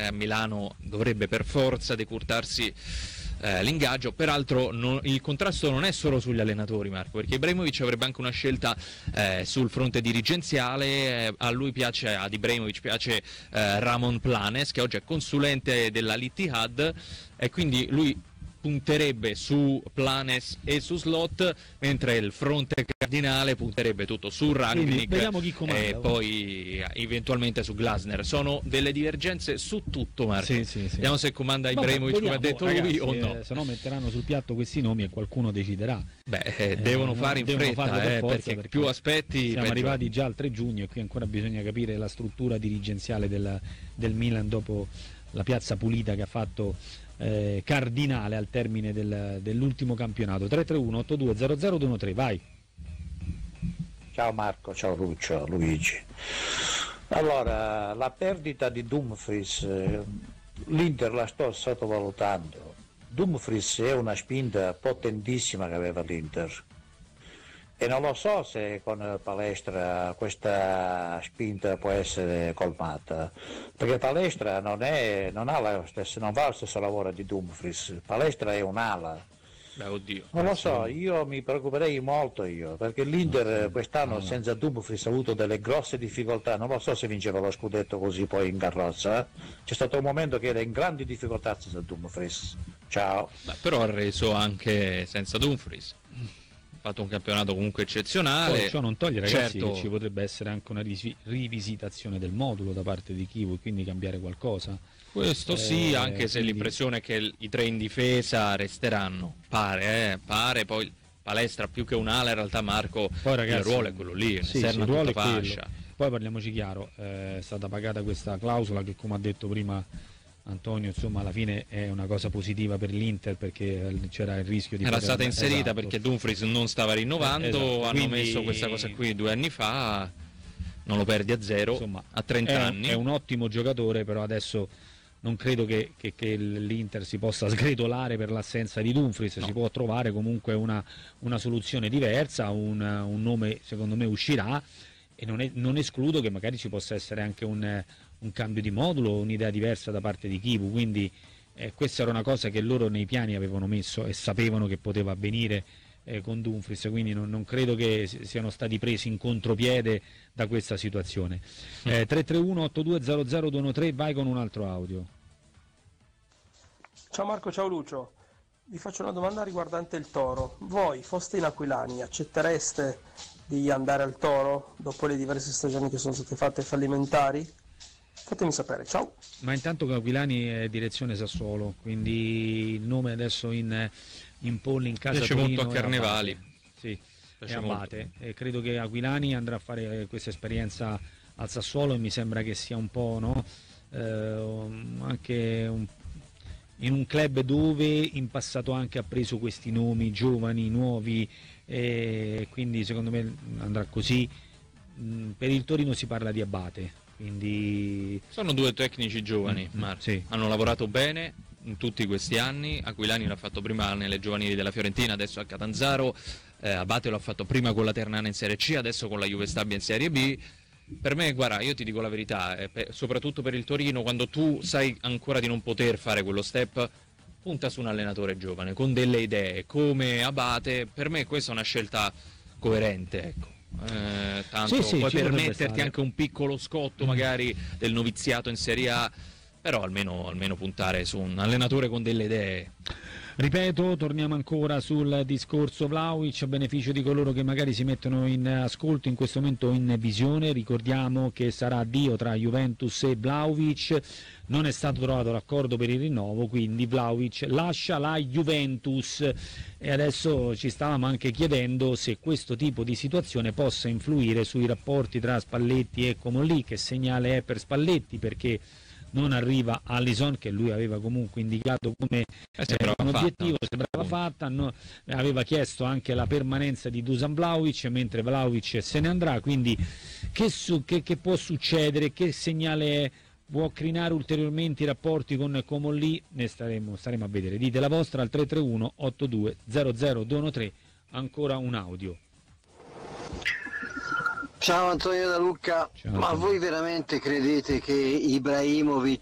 a Milano dovrebbe per forza decurtarsi l'ingaggio. Peraltro il contrasto non è solo sugli allenatori, Marco, perché Ibrahimovic avrebbe anche una scelta sul fronte dirigenziale. Ad Ibrahimovic piace Ramon Planes, che oggi è consulente dell'Al Ittihad, e quindi lui punterebbe su Planes e su Slot, mentre il fronte cardinale punterebbe tutto su Rangnick e poi eventualmente su Glasner. Sono delle divergenze su tutto, Marco. Sì. Vediamo se comanda Ibrahimovic, come ha detto lui, o no. Se no metteranno sul piatto questi nomi e qualcuno deciderà. Devono fare in fretta, perché più aspetti siamo arrivati già al 3 giugno e qui ancora bisogna capire la struttura dirigenziale del Milan dopo la piazza pulita che ha fatto Cardinale al termine dell'ultimo campionato. 331-8200-213, vai. Ciao Marco, ciao Luigi. Allora, la perdita di Dumfries, l'Inter la sto sottovalutando. Dumfries è una spinta potentissima che aveva l'Inter e non lo so se con Palestra questa spinta può essere colmata, perché Palestra non va lo stesso lavoro di Dumfries. Palestra è un'ala. Non lo so, io mi preoccuperei molto perché l'Inter quest'anno senza Dumfries ha avuto delle grosse difficoltà. Non lo so se vinceva lo scudetto così poi in carrozza. C'è stato un momento che era in grandi difficoltà senza Dumfries. Ciao. Però ha reso anche senza Dumfries, ha fatto un campionato comunque eccezionale. Poi ciò non toglie, ragazzi, che ci potrebbe essere anche una rivisitazione del modulo da parte di Chivu e quindi cambiare qualcosa. Questo sì, anche se l'impressione è che i tre in difesa resteranno. Pare, poi Palestra più che un'ala in realtà, Marco, poi, ragazzi, il ruolo è quello lì, il ruolo è quello. Poi parliamoci chiaro, è stata pagata questa clausola che, come ha detto prima Antonio, insomma alla fine è una cosa positiva per l'Inter, perché c'era il rischio di era stata inserita, esatto, perché Dumfries non stava rinnovando, esatto, hanno quindi messo questa cosa qui 2 anni fa, non lo perdi a zero, insomma, a 30 anni. È un ottimo giocatore, però adesso non credo che l'Inter si possa sgretolare per l'assenza di Dumfries, no. Si può trovare comunque una soluzione diversa, un nome secondo me uscirà, e non escludo che magari ci possa essere anche un cambio di modulo, un'idea diversa da parte di Chivu, quindi questa era una cosa che loro nei piani avevano messo e sapevano che poteva avvenire con Dumfries, quindi non credo che siano stati presi in contropiede da questa situazione. 331-8200-213, vai con un altro audio. Ciao Marco, ciao Lucio, vi faccio una domanda riguardante il Toro. Voi, foste in Aquilani, accettereste di andare al Toro dopo le diverse stagioni che sono state fatte fallimentari? Fatemi sapere, ciao. Ma intanto Aquilani è direzione Sassuolo, quindi il nome adesso in polli in casa piace Torino molto a Carnevali. Sì, è Abate, e credo che Aquilani andrà a fare questa esperienza al Sassuolo e mi sembra che sia un po', no? Anche in un club dove in passato anche ha preso questi nomi giovani, nuovi, quindi secondo me andrà così. Per il Torino si parla di Abate, quindi sono due tecnici giovani, Marco. Sì. Hanno lavorato bene in tutti questi anni. Aquilani l'ha fatto prima nelle giovanili della Fiorentina, adesso a Catanzaro, Abate l'ha fatto prima con la Ternana in Serie C, adesso con la Juve Stabia in Serie B. Per me, guarda, io ti dico la verità, soprattutto per il Torino, quando tu sai ancora di non poter fare quello step, punta su un allenatore giovane con delle idee come Abate. Per me questa è una scelta coerente, ecco. Tanto sì, puoi permetterti stare anche un piccolo scotto magari del noviziato in Serie A, però almeno puntare su un allenatore con delle idee. Ripeto, torniamo ancora sul discorso Vlahovic a beneficio di coloro che magari si mettono in ascolto in questo momento in visione. Ricordiamo che sarà addio tra Juventus e Vlahovic, non è stato trovato l'accordo per il rinnovo, quindi Vlahovic lascia la Juventus e adesso ci stavamo anche chiedendo se questo tipo di situazione possa influire sui rapporti tra Spalletti e Comolli. Che segnale è per Spalletti, perché non arriva Alisson, che lui aveva comunque indicato come un obiettivo, sembrava fatta, aveva chiesto anche la permanenza di Dusan Vlahovic, mentre Vlahovic se ne andrà, quindi che può succedere, che segnale può crinare ulteriormente i rapporti con Comolli, ne staremo a vedere. Dite la vostra al 331 8200 213, ancora un audio. Ciao Antonio da Lucca. Ciao. Ma voi veramente credete che Ibrahimovic